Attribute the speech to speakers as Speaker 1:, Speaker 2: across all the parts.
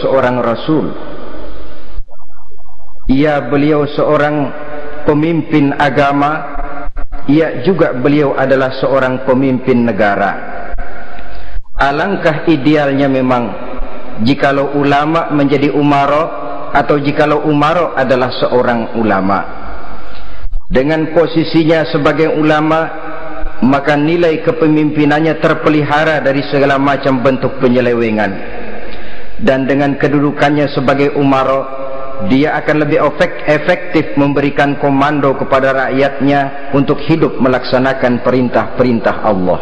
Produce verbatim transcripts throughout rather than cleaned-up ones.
Speaker 1: seorang rasul. Ya, beliau seorang pemimpin agama. Ya, juga beliau adalah seorang pemimpin negara. Alangkah idealnya memang jikalau ulama menjadi umara, atau jikalau umara adalah seorang ulama. Dengan posisinya sebagai ulama, maka nilai kepemimpinannya terpelihara dari segala macam bentuk penyelewengan. Dan dengan kedudukannya sebagai umara, dia akan lebih efektif memberikan komando kepada rakyatnya untuk hidup melaksanakan perintah-perintah Allah.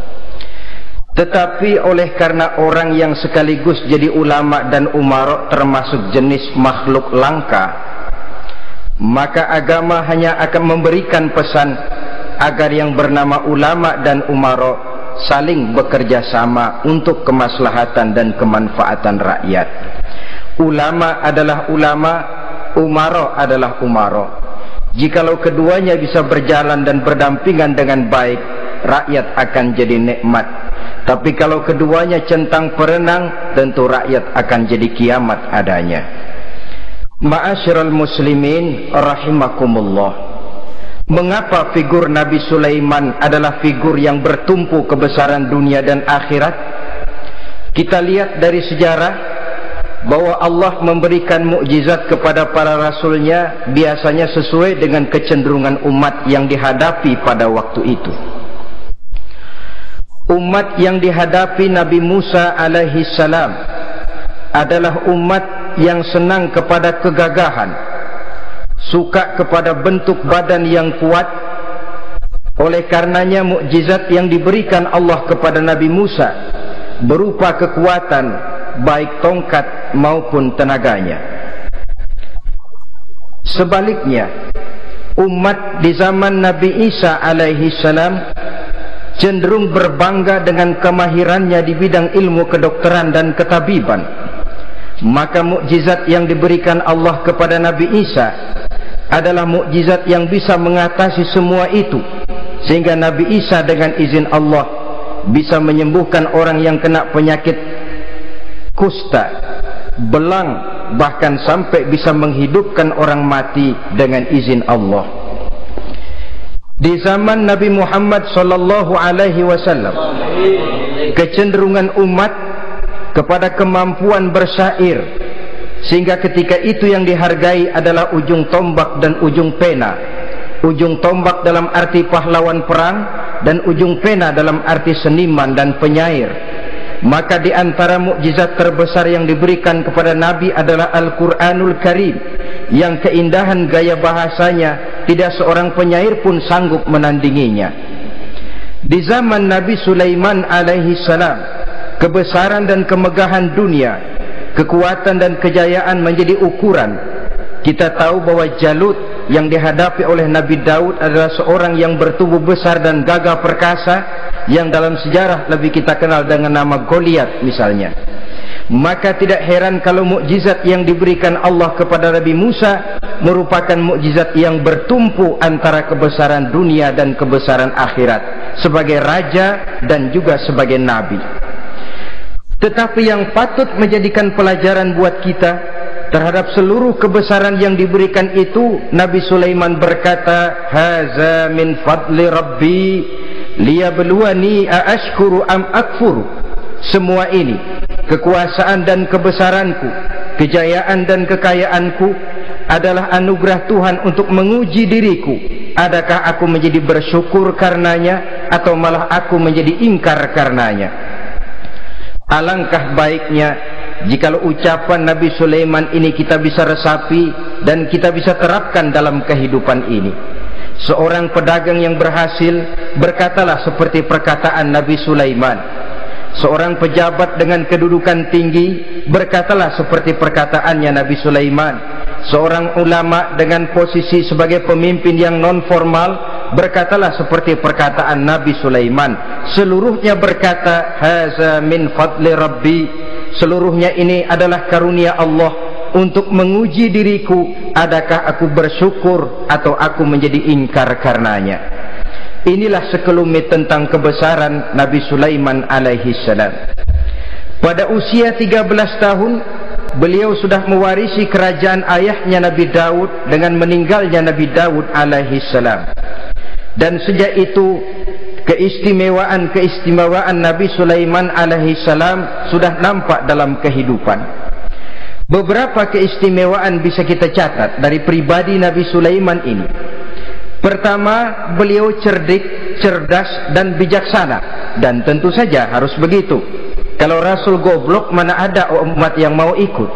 Speaker 1: Tetapi oleh karena orang yang sekaligus jadi ulama dan umara termasuk jenis makhluk langka, maka agama hanya akan memberikan pesan agar yang bernama ulama dan umara saling bekerja sama untuk kemaslahatan dan kemanfaatan rakyat. Ulama adalah ulama, umara adalah umara. Jikalau keduanya bisa berjalan dan berdampingan dengan baik, rakyat akan jadi nikmat. Tapi kalau keduanya centang perenang, tentu rakyat akan jadi kiamat adanya. Ma'asyiral muslimin rahimakumullah. Mengapa figur Nabi Sulaiman adalah figur yang bertumpu kebesaran dunia dan akhirat? Kita lihat dari sejarah bahwa Allah memberikan mukjizat kepada para rasulnya biasanya sesuai dengan kecenderungan umat yang dihadapi pada waktu itu. Umat yang dihadapi Nabi Musa alaihi salam adalah umat yang senang kepada kegagahan, suka kepada bentuk badan yang kuat. Oleh karenanya mukjizat yang diberikan Allah kepada Nabi Musa berupa kekuatan baik tongkat maupun tenaganya. Sebaliknya, umat di zaman Nabi Isa alaihi salam cenderung berbangga dengan kemahirannya di bidang ilmu kedokteran dan ketabiban. Maka mukjizat yang diberikan Allah kepada Nabi Isa adalah mukjizat yang bisa mengatasi semua itu, sehingga Nabi Isa dengan izin Allah bisa menyembuhkan orang yang kena penyakit kusta, belang, bahkan sampai bisa menghidupkan orang mati dengan izin Allah. Di zaman Nabi Muhammad sallallahu alaihi wasallam, kecenderungan umat kepada kemampuan bersyair, sehingga ketika itu yang dihargai adalah ujung tombak dan ujung pena. Ujung tombak dalam arti pahlawan perang, dan ujung pena dalam arti seniman dan penyair. Maka di antara mukjizat terbesar yang diberikan kepada Nabi adalah Al-Quranul Karim, yang keindahan gaya bahasanya tidak seorang penyair pun sanggup menandinginya. Di zaman Nabi Sulaiman alaihi salam, kebesaran dan kemegahan dunia, kekuatan dan kejayaan menjadi ukuran. Kita tahu bahwa Jalut yang dihadapi oleh Nabi Daud adalah seorang yang bertubuh besar dan gagah perkasa, yang dalam sejarah lebih kita kenal dengan nama Goliat misalnya. Maka tidak heran kalau mukjizat yang diberikan Allah kepada Nabi Musa merupakan mukjizat yang bertumpu antara kebesaran dunia dan kebesaran akhirat, sebagai raja dan juga sebagai nabi. Tetapi yang patut menjadikan pelajaran buat kita terhadap seluruh kebesaran yang diberikan itu, Nabi Sulaiman berkata, "Haza min fadli Rabbi liyabluwani aashkuru am akfuru." Semua ini, kekuasaan dan kebesaranku, kejayaan dan kekayaanku, adalah anugerah Tuhan untuk menguji diriku. Adakah aku menjadi bersyukur karenanya, atau malah aku menjadi ingkar karenanya? Alangkah baiknya jikalau ucapan Nabi Sulaiman ini kita bisa resapi dan kita bisa terapkan dalam kehidupan ini. Seorang pedagang yang berhasil berkatalah seperti perkataan Nabi Sulaiman. Seorang pejabat dengan kedudukan tinggi berkatalah seperti perkataannya Nabi Sulaiman. Seorang ulama dengan posisi sebagai pemimpin yang non formal berkatalah seperti perkataan Nabi Sulaiman. Seluruhnya berkata, "Haza min fadli Rabbi." Seluruhnya ini adalah karunia Allah untuk menguji diriku, adakah aku bersyukur atau aku menjadi ingkar karenanya. Inilah sekelumit tentang kebesaran Nabi Sulaiman alaihi salam. Pada usia tiga belas tahun, beliau sudah mewarisi kerajaan ayahnya Nabi Daud dengan meninggalnya Nabi Daud alaihi salam. Dan sejak itu keistimewaan-keistimewaan Nabi Sulaiman alaihi salam sudah nampak dalam kehidupan. Beberapa keistimewaan bisa kita catat dari pribadi Nabi Sulaiman ini. Pertama, beliau cerdik, cerdas dan bijaksana, dan tentu saja harus begitu. Kalau Rasul goblok, mana ada umat yang mau ikut.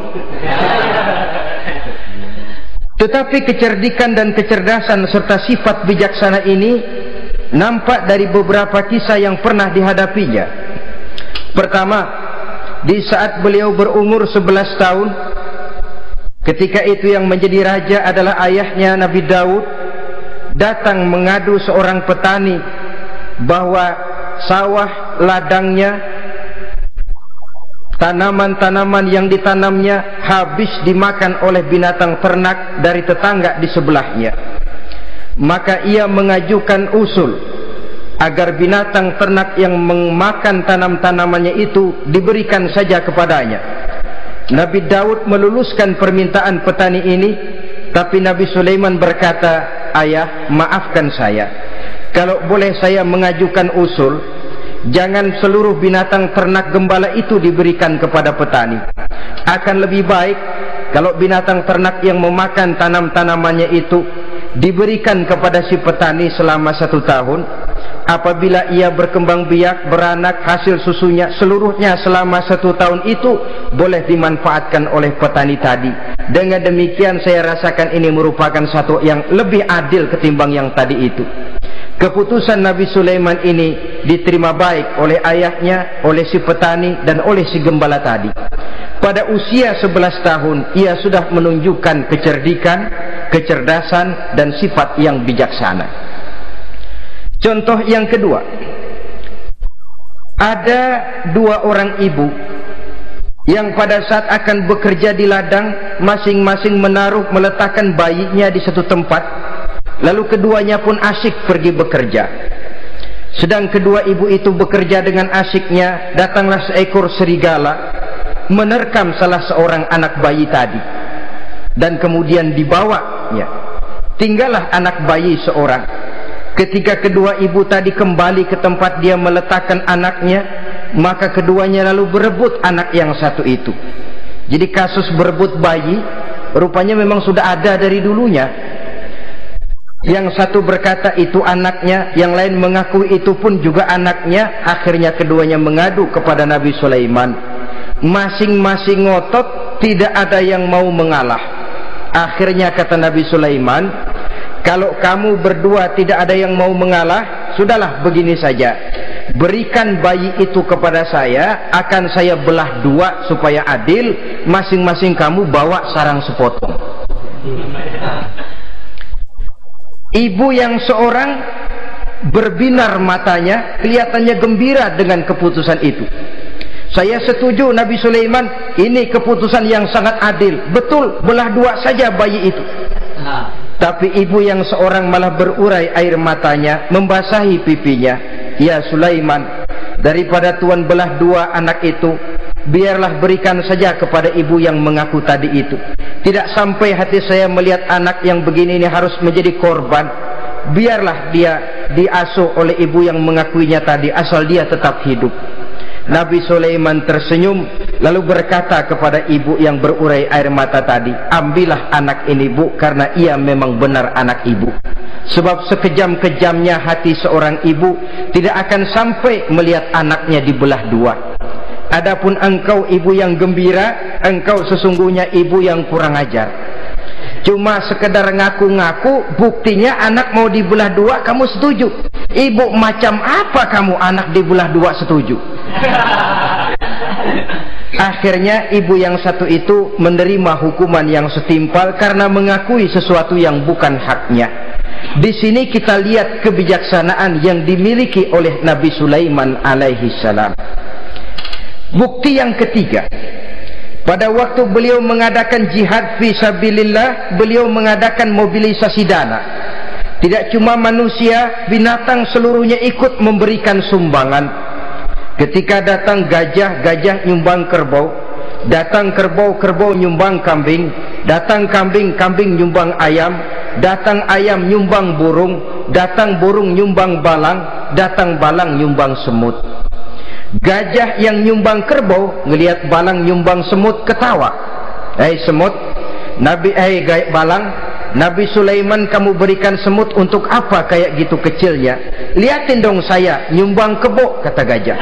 Speaker 1: Tetapi kecerdikan dan kecerdasan serta sifat bijaksana ini nampak dari beberapa kisah yang pernah dihadapinya. Pertama, di saat beliau berumur sebelas tahun, ketika itu yang menjadi raja adalah ayahnya Nabi Daud, datang mengadu seorang petani bahwa sawah ladangnya, tanaman-tanaman yang ditanamnya habis dimakan oleh binatang ternak dari tetangga di sebelahnya. Maka ia mengajukan usul agar binatang ternak yang memakan tanam-tanamannya itu diberikan saja kepadanya. Nabi Daud meluluskan permintaan petani ini, tapi Nabi Sulaiman berkata, "Ayah, maafkan saya. Kalau boleh saya mengajukan usul, jangan seluruh binatang ternak gembala itu diberikan kepada petani. Akan lebih baik kalau binatang ternak yang memakan tanam-tanamannya itu diberikan kepada si petani selama satu tahun. Apabila ia berkembang biak, beranak, hasil susunya seluruhnya selama satu tahun itu boleh dimanfaatkan oleh petani tadi. Dengan demikian saya rasakan ini merupakan satu yang lebih adil ketimbang yang tadi itu." Keputusan Nabi Sulaiman ini diterima baik oleh ayahnya, oleh si petani, dan oleh si gembala tadi. Pada usia sebelas tahun, ia sudah menunjukkan kecerdikan, kecerdasan, dan sifat yang bijaksana. Contoh yang kedua, ada dua orang ibu yang pada saat akan bekerja di ladang, masing-masing menaruh meletakkan bayinya di satu tempat. Lalu keduanya pun asyik pergi bekerja. Sedang kedua ibu itu bekerja dengan asyiknya, datanglah seekor serigala menerkam salah seorang anak bayi tadi, dan kemudian dibawanya. Tinggallah anak bayi seorang. Ketika kedua ibu tadi kembali ke tempat dia meletakkan anaknya, maka keduanya lalu berebut anak yang satu itu. Jadi kasus berebut bayi rupanya memang sudah ada dari dulunya. Yang satu berkata itu anaknya, yang lain mengaku itu pun juga anaknya. Akhirnya keduanya mengadu kepada Nabi Sulaiman. Masing-masing ngotot, tidak ada yang mau mengalah. Akhirnya kata Nabi Sulaiman, "Kalau kamu berdua tidak ada yang mau mengalah, sudahlah begini saja. Berikan bayi itu kepada saya, akan saya belah dua supaya adil. Masing-masing kamu bawa sarang sepotong." Ibu yang seorang berbinar matanya, kelihatannya gembira dengan keputusan itu. "Saya setuju Nabi Sulaiman, ini keputusan yang sangat adil. Betul, belah dua saja bayi itu." Nah. Tapi ibu yang seorang malah berurai air matanya, membasahi pipinya. "Ya Sulaiman, daripada Tuhan belah dua anak itu, biarlah berikan saja kepada ibu yang mengaku tadi itu. Tidak sampai hati saya melihat anak yang begini ini harus menjadi korban. Biarlah dia diasuh oleh ibu yang mengakuinya tadi, asal dia tetap hidup." Nabi Sulaiman tersenyum lalu berkata kepada ibu yang berurai air mata tadi, "Ambillah anak ini, Bu, karena ia memang benar anak ibu. Sebab sekejam-kejamnya hati seorang ibu tidak akan sampai melihat anaknya dibelah dua. Adapun engkau ibu yang gembira, engkau sesungguhnya ibu yang kurang ajar. Cuma sekedar ngaku-ngaku, buktinya anak mau dibelah dua kamu setuju. Ibu macam apa kamu anak dibelah dua setuju?" Akhirnya ibu yang satu itu menerima hukuman yang setimpal karena mengakui sesuatu yang bukan haknya. Di sini kita lihat kebijaksanaan yang dimiliki oleh Nabi Sulaiman alaihi salam. Bukti yang ketiga, pada waktu beliau mengadakan jihad fi sabilillah, beliau mengadakan mobilisasi dana. Tidak cuma manusia, binatang seluruhnya ikut memberikan sumbangan. Ketika datang gajah, gajah nyumbang kerbau. datang kerbau, kerbau nyumbang kambing, datang kambing, kambing nyumbang ayam, datang ayam nyumbang burung, datang burung nyumbang balang, datang balang nyumbang semut. Gajah yang nyumbang kerbau ngelihat balang nyumbang semut ketawa. Hei semut, Nabi eh hey, balang, Nabi Sulaiman kamu berikan semut untuk apa kayak gitu kecilnya? Liatin dong saya nyumbang kebo, kata gajah.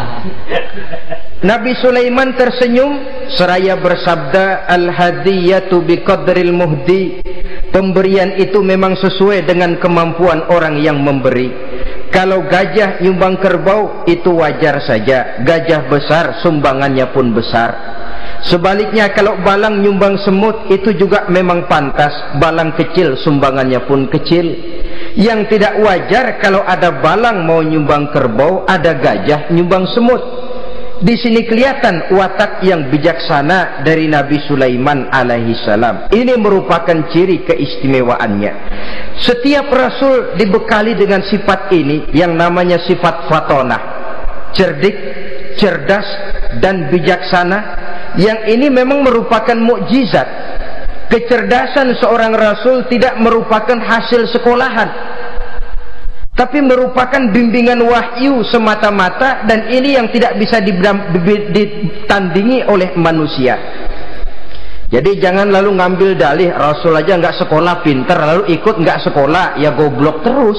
Speaker 1: Nabi Sulaiman tersenyum seraya bersabda, al-hadiyatu biqadril muhdi. Pemberian itu memang sesuai dengan kemampuan orang yang memberi. Kalau gajah nyumbang kerbau itu wajar saja, gajah besar sumbangannya pun besar. Sebaliknya kalau balang nyumbang semut itu juga memang pantas, balang kecil sumbangannya pun kecil. Yang tidak wajar kalau ada balang mau nyumbang kerbau, ada gajah nyumbang semut. Di sini kelihatan watak yang bijaksana dari Nabi Sulaiman alaihi salam. Ini merupakan ciri keistimewaannya. Setiap rasul dibekali dengan sifat ini yang namanya sifat fatonah, cerdik, cerdas dan bijaksana. Yang ini memang merupakan mukjizat. Kecerdasan seorang rasul tidak merupakan hasil sekolahan, tapi merupakan bimbingan wahyu semata-mata, dan ini yang tidak bisa ditandingi oleh manusia. Jadi jangan lalu ngambil dalih rasul aja nggak sekolah pinter, lalu ikut nggak sekolah, ya goblok terus.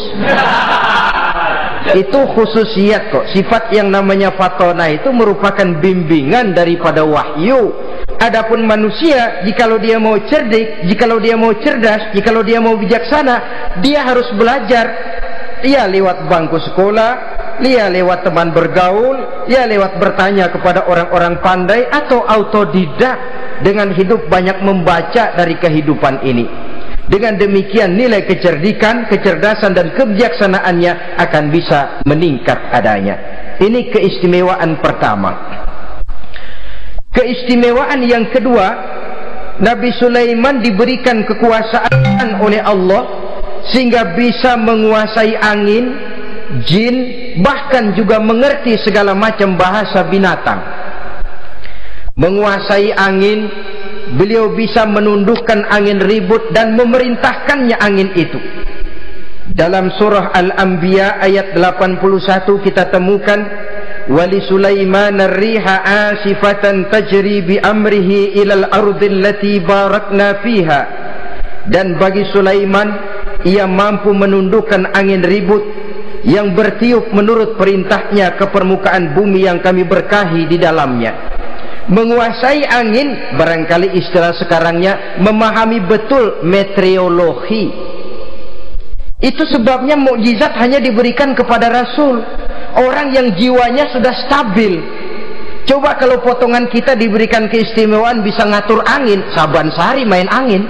Speaker 1: Itu khususiat kok. Sifat yang namanya fatona itu merupakan bimbingan daripada wahyu. Adapun manusia, jikalau dia mau cerdik, jikalau dia mau cerdas, jikalau dia mau bijaksana, dia harus belajar. Ia lewat bangku sekolah, ia lewat teman bergaul, ia lewat bertanya kepada orang-orang pandai, atau autodidak dengan hidup banyak membaca dari kehidupan ini. Dengan demikian nilai kecerdikan, kecerdasan dan kebijaksanaannya akan bisa meningkat adanya. Ini keistimewaan pertama. Keistimewaan yang kedua, Nabi Sulaiman diberikan kekuasaan oleh Allah sehingga bisa menguasai angin, jin, bahkan juga mengerti segala macam bahasa binatang. Menguasai angin, beliau bisa menundukkan angin ribut dan memerintahkannya angin itu. Dalam surah Al-Anbiya ayat delapan puluh satu kita temukan, wali Sulaiman ar-riha asifatan tajri bi amrihi ilal ardil lati barakna fiha. Dan bagi Sulaiman, ia mampu menundukkan angin ribut yang bertiup menurut perintahnya ke permukaan bumi yang kami berkahi di dalamnya. Menguasai angin, barangkali istilah sekarangnya memahami betul meteorologi. Itu sebabnya mukjizat hanya diberikan kepada Rasul, orang yang jiwanya sudah stabil. Coba kalau potongan kita diberikan keistimewaan bisa ngatur angin, Saban Sari main angin.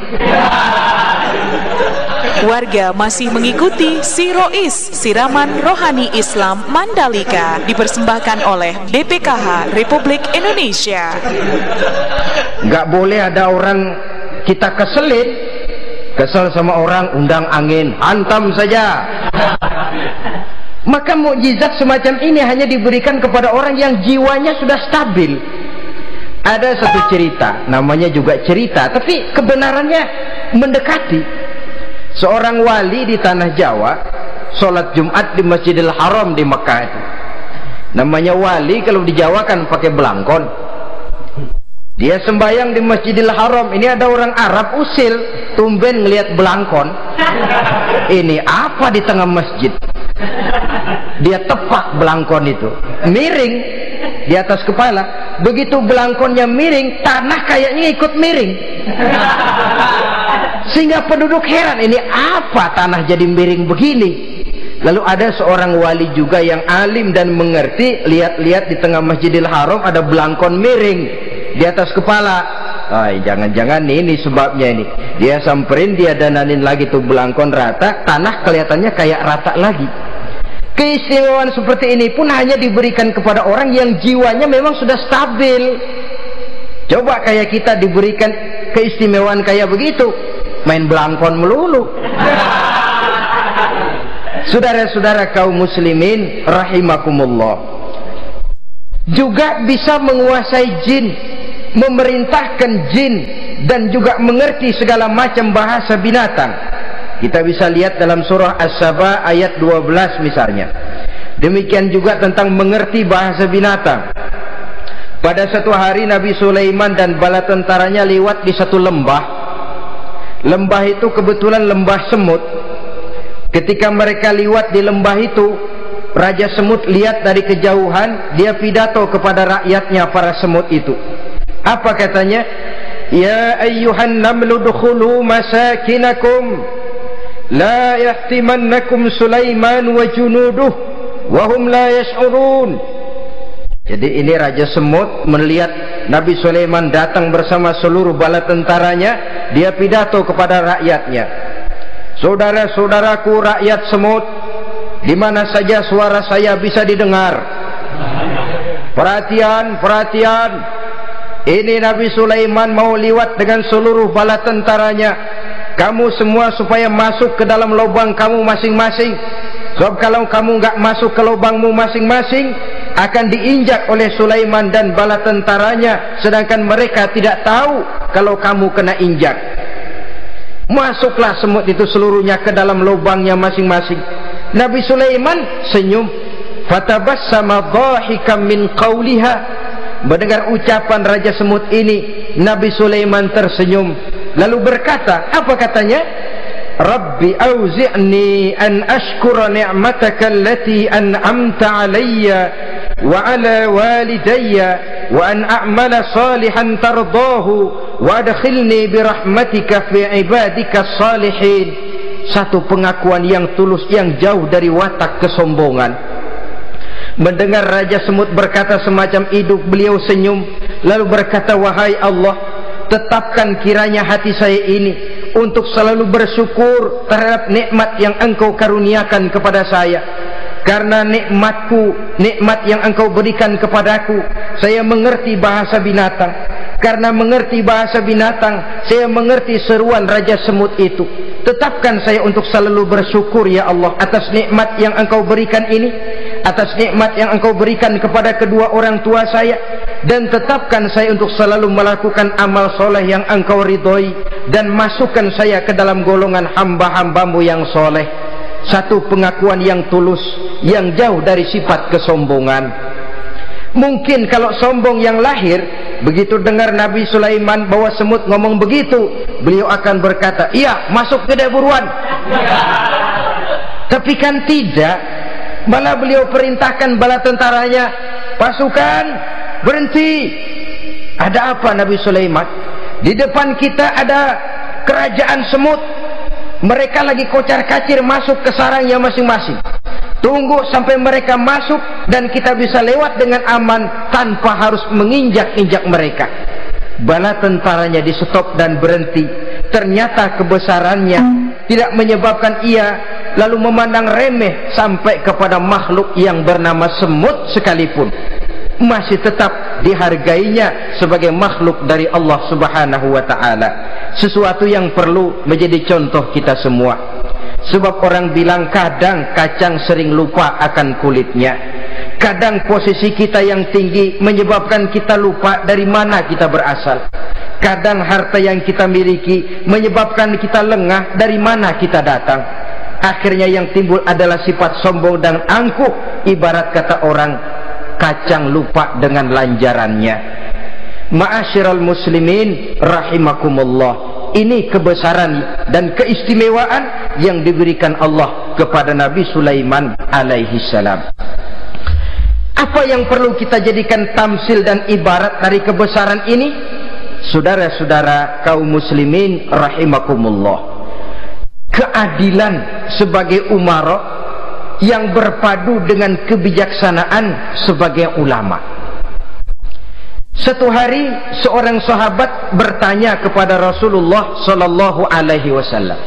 Speaker 2: Warga masih mengikuti Sirois, Siraman Rohani Islam Mandalika, dipersembahkan oleh B P K H Republik Indonesia.
Speaker 1: Gak boleh ada orang kita keselin, kesel sama orang, undang angin, hantam saja. Maka mukjizat semacam ini hanya diberikan kepada orang yang jiwanya sudah stabil. Ada satu cerita, namanya juga cerita, tapi kebenarannya mendekati. Seorang wali di tanah Jawa sholat Jumat di Masjidil Haram di Mekah itu. Namanya wali kalau di Jawa kan pakai belangkon. Dia sembahyang di Masjidil Haram. Ini ada orang Arab usil, tumben ngelihat belangkon. Ini apa di tengah masjid? Dia tepak belangkon itu, miring di atas kepala. Begitu belangkonnya miring, tanah kayaknya ikut miring. Sehingga penduduk heran, ini apa tanah jadi miring begini? Lalu ada seorang wali juga yang alim dan mengerti, lihat-lihat di tengah Masjidil Haram ada belangkon miring di atas kepala. Ay, jangan-jangan ini sebabnya ini. Dia samperin, dia dananin lagi tuh belangkon rata, tanah kelihatannya kayak rata lagi. Keistimewaan seperti ini pun hanya diberikan kepada orang yang jiwanya memang sudah stabil. Coba kayak kita diberikan keistimewaan kayak begitu, main belangkon melulu. Saudara-saudara kaum muslimin rahimakumullah, juga bisa menguasai jin. memerintahkan jin dan juga mengerti segala macam bahasa binatang. Kita bisa lihat dalam surah As-Saba ayat dua belas misalnya. Demikian juga tentang mengerti bahasa binatang. Pada satu hari Nabi Sulaiman dan bala tentaranya lewat di satu lembah. Lembah itu kebetulan lembah semut. Ketika mereka lewat di lembah itu, Raja Semut lihat dari kejauhan, dia pidato kepada rakyatnya para semut itu. Apa katanya? Ya ayyuhan namlu dukhulu masakinakum la yahtimannakum Sulaiman wa junuduh wa hum la yash'urun. Jadi ini Raja Semut melihat Nabi Sulaiman datang bersama seluruh bala tentaranya, dia pidato kepada rakyatnya. Saudara-saudaraku rakyat semut, di mana saja suara saya bisa didengar. Perhatian, perhatian. Ini Nabi Sulaiman mau liwat dengan seluruh bala tentaranya. Kamu semua supaya masuk ke dalam lubang kamu masing-masing. Sebab kalau kamu enggak masuk ke lubangmu masing-masing, akan diinjak oleh Sulaiman dan bala tentaranya, sedangkan mereka tidak tahu kalau kamu kena injak. Masuklah semut itu seluruhnya ke dalam lubangnya masing-masing. Nabi Sulaiman senyum. Fatabassama dhahikan min qawliha. Mendengar ucapan Raja Semut ini, Nabi Sulaiman tersenyum. Lalu berkata, apa katanya? Rabbi auzi'ni an ashkura ni'mataka allati an'amta alayya wa ala walidayya wa an a'mala salihan tardahu wa adkhilni birahmatika fi ibadika salihin. Satu pengakuan yang tulus, yang jauh dari watak kesombongan. Mendengar Raja Semut berkata semacam itu, beliau senyum lalu berkata, wahai Allah, tetapkan kiranya hati saya ini untuk selalu bersyukur terhadap nikmat yang Engkau karuniakan kepada saya. Karena nikmatku, nikmat yang Engkau berikan kepadaku, saya mengerti bahasa binatang. Karena mengerti bahasa binatang, saya mengerti seruan Raja Semut itu. Tetapkan saya untuk selalu bersyukur ya Allah atas nikmat yang Engkau berikan ini, atas nikmat yang Engkau berikan kepada kedua orang tua saya, dan tetapkan saya untuk selalu melakukan amal soleh yang Engkau ridhoi, dan masukkan saya ke dalam golongan hamba-hambamu yang soleh. Satu pengakuan yang tulus, yang jauh dari sifat kesombongan. Mungkin kalau sombong yang lahir, begitu dengar Nabi Sulaiman bawa semut ngomong begitu, beliau akan berkata, iya, masuk ke buruan. Tapi kan tidak. Malah beliau perintahkan bala tentaranya, pasukan berhenti. Ada apa Nabi Sulaiman? Di depan kita ada kerajaan semut. Mereka lagi kocar-kacir masuk ke sarangnya masing-masing. Tunggu sampai mereka masuk dan kita bisa lewat dengan aman tanpa harus menginjak-injak mereka. Bala tentaranya di stop dan berhenti. Ternyata kebesarannya tidak menyebabkan ia lalu memandang remeh sampai kepada makhluk yang bernama semut sekalipun. Masih tetap dihargainya sebagai makhluk dari Allah Subhanahu wa ta'ala. Sesuatu yang perlu menjadi contoh kita semua. Sebab orang bilang kadang kacang sering lupa akan kulitnya. Kadang posisi kita yang tinggi menyebabkan kita lupa dari mana kita berasal. Kadang harta yang kita miliki menyebabkan kita lengah dari mana kita datang. Akhirnya yang timbul adalah sifat sombong dan angkuh. Ibarat kata orang, kacang lupa dengan lanjarannya. Ma'asyiral muslimin rahimakumullah. Ini kebesaran dan keistimewaan yang diberikan Allah kepada Nabi Sulaiman alaihi salam. Apa yang perlu kita jadikan tamsil dan ibarat dari kebesaran ini? Saudara-saudara kaum muslimin rahimakumullah. Keadilan sebagai umara yang berpadu dengan kebijaksanaan sebagai ulama. Satu hari seorang sahabat bertanya kepada Rasulullah sallallahu alaihi wasallam,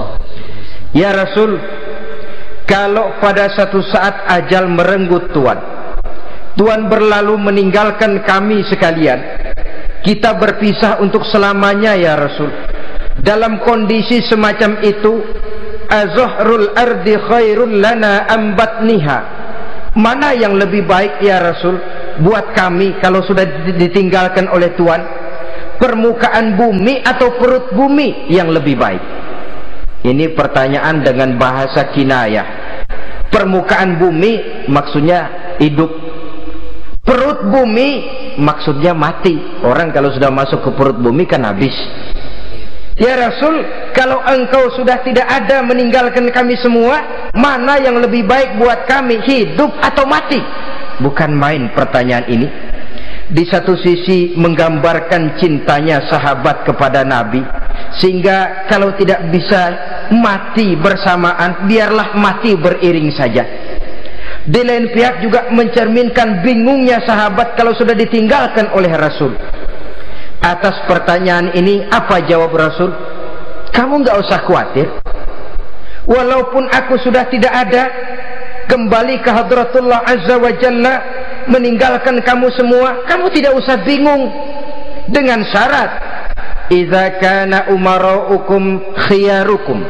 Speaker 1: ya Rasul, kalau pada satu saat ajal merenggut Tuhan, Tuhan berlalu meninggalkan kami sekalian, kita berpisah untuk selamanya ya Rasul. Dalam kondisi semacam itu, azahrul ardi khairul lana am batniha, mana yang lebih baik ya Rasul, buat kami kalau sudah ditinggalkan oleh Tuhan? Permukaan bumi atau perut bumi yang lebih baik? Ini pertanyaan dengan bahasa kinayah. Permukaan bumi maksudnya hidup, perut bumi maksudnya mati. Orang kalau sudah masuk ke perut bumi kan habis. Ya Rasul, kalau engkau sudah tidak ada meninggalkan kami semua, mana yang lebih baik buat kami, hidup atau mati? Bukan main pertanyaan ini. Di satu sisi menggambarkan cintanya sahabat kepada Nabi, sehingga kalau tidak bisa mati bersamaan, biarlah mati beriring saja. Di lain pihak juga mencerminkan bingungnya sahabat kalau sudah ditinggalkan oleh Rasul. Atas pertanyaan ini apa jawab Rasul? Kamu nggak usah khawatir. Walaupun aku sudah tidak ada, kembali ke Hadratullah Azza wa Jalla, meninggalkan kamu semua, kamu tidak usah bingung. Dengan syarat, idza kana umaraukum khiyarukum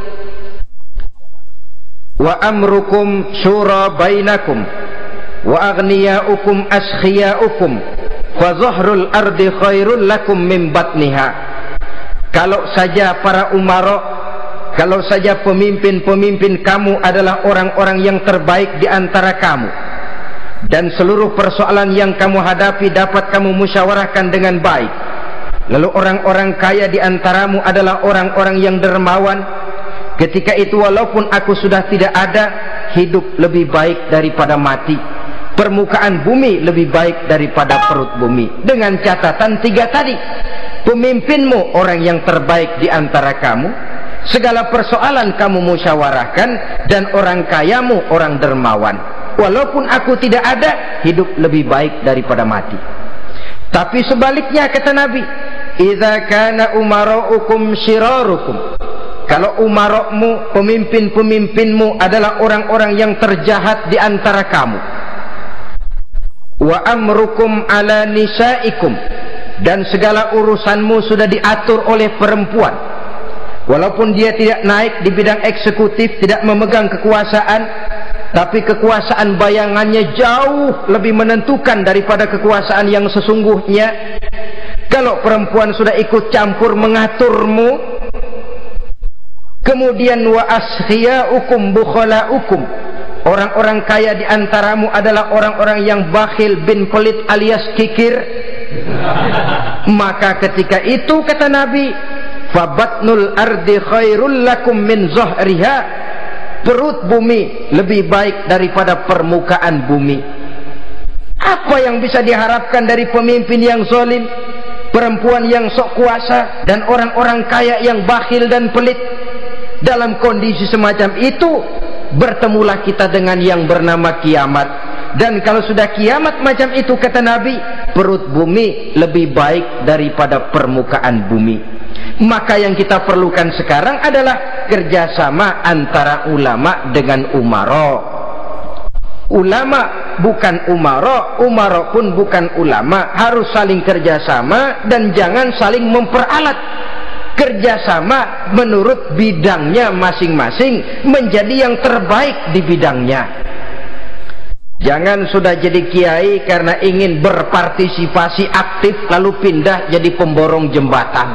Speaker 1: wa amrukum syura bainakum wa aghniyaukum askhiyaukum fa zahrul ardi khairul lakum min batniha. Kalau saja para umara, kalau saja pemimpin-pemimpin kamu adalah orang-orang yang terbaik di antara kamu, dan seluruh persoalan yang kamu hadapi dapat kamu musyawarahkan dengan baik, lalu orang-orang kaya di antaramu adalah orang-orang yang dermawan, ketika itu walaupun aku sudah tidak ada, hidup lebih baik daripada mati, permukaan bumi lebih baik daripada perut bumi. Dengan catatan tiga tadi, pemimpinmu orang yang terbaik di antara kamu, segala persoalan kamu musyawarahkan, dan orang kayamu orang dermawan. Walaupun aku tidak ada, hidup lebih baik daripada mati. Tapi sebaliknya kata Nabi, idza kana umaraukum syirarukum, kalau umarokmu, pemimpin-pemimpinmu adalah orang-orang yang terjahat di antara kamu, wa amrukum ala nisaikum, dan segala urusanmu sudah diatur oleh perempuan, walaupun dia tidak naik di bidang eksekutif, tidak memegang kekuasaan, tapi kekuasaan bayangannya jauh lebih menentukan daripada kekuasaan yang sesungguhnya. Kalau perempuan sudah ikut campur mengaturmu, kemudian wa askhiyaukum bukhalaukum, orang-orang kaya di antaramu adalah orang-orang yang bakhil bin pelit alias kikir, maka ketika itu kata Nabi, fabatnul ardi khairul lakum min zahriha, perut bumi lebih baik daripada permukaan bumi. Apa yang bisa diharapkan dari pemimpin yang zalim, perempuan yang sok kuasa, dan orang-orang kaya yang bakhil dan pelit? Dalam kondisi semacam itu, bertemulah kita dengan yang bernama kiamat. Dan kalau sudah kiamat macam itu kata Nabi, perut bumi lebih baik daripada permukaan bumi. Maka yang kita perlukan sekarang adalah kerjasama antara ulama dengan umara. Ulama bukan umara, umara pun bukan ulama. Harus saling kerjasama dan jangan saling memperalat. Kerjasama menurut bidangnya masing-masing, menjadi yang terbaik di bidangnya. Jangan sudah jadi kiai karena ingin berpartisipasi aktif lalu pindah jadi pemborong jembatan.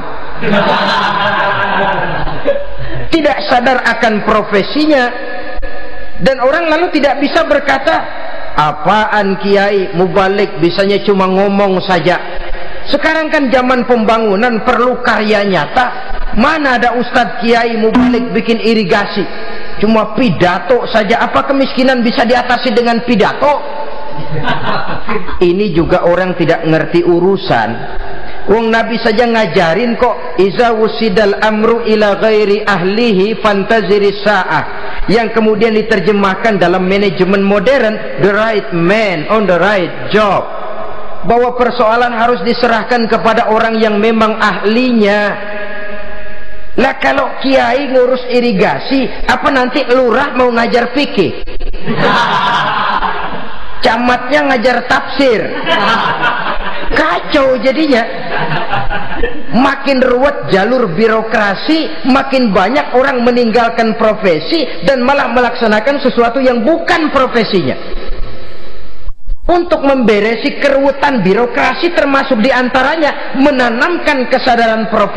Speaker 1: Tidak sadar akan profesinya, dan orang lalu tidak bisa berkata, apaan kiai mubalik bisanya cuma ngomong saja. Sekarang kan zaman pembangunan perlu karya nyata. Mana ada ustadz kiai mubalik bikin irigasi, cuma pidato saja. Apa kemiskinan bisa diatasi dengan pidato? Ini juga orang tidak ngerti urusan. Wong Nabi saja ngajarin kok, iza wusidal amru ila ghairi ahlihi fantaziris sa'ah, yang kemudian diterjemahkan dalam manajemen modern, the right man on the right job, bahwa persoalan harus diserahkan kepada orang yang memang ahlinya. Lah kalau kiai ngurus irigasi, apa nanti lurah mau ngajar fikih, camatnya ngajar tafsir, kacau jadinya. Makin ruwet jalur birokrasi, makin banyak orang meninggalkan profesi dan malah melaksanakan sesuatu yang bukan profesinya. untuk memberesi keruwetan birokrasi, termasuk diantaranya menanamkan kesadaran profesional